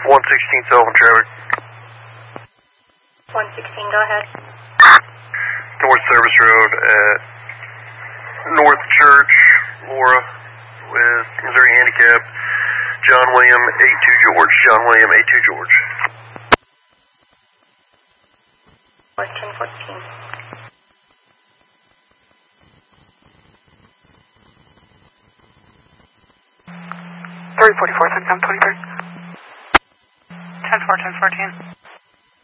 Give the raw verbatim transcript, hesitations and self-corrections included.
one sixteen Sullivan traffic. one sixteen, go ahead. North Service Road at North Church, Laura, with Missouri Handicap, John William eight two George. John William eight two George. ten fourteen. three forty-four, seven twenty-three. ten four, ten fourteen.